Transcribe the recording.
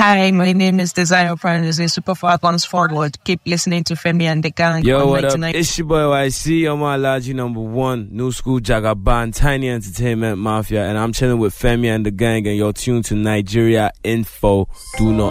Hi, my name is Desire Prentice in Super Falcons Forward. Keep listening to Femi and the Gang. Yo, what up? It's your boy YC. I'm Alaji #1, New School Jagaban, Tiny Entertainment Mafia, and I'm chilling with Femi and the Gang, and you're tuned to Nigeria Info. Do not